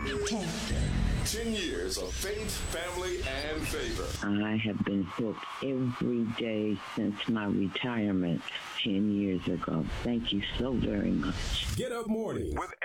10 years of faith, family, and favor. I have been hooked every day since my retirement 10 years ago. Thank you so very much. Get Up Morning with